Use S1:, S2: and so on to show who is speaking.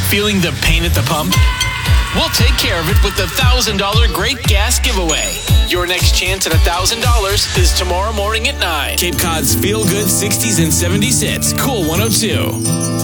S1: Feeling the pain at the pump? We'll take care of it with the $1,000 Great Gas Giveaway. Your next chance at $1,000 is tomorrow morning at 9. Cape Cod's feel-good 60s and 70s hits. Cool 102.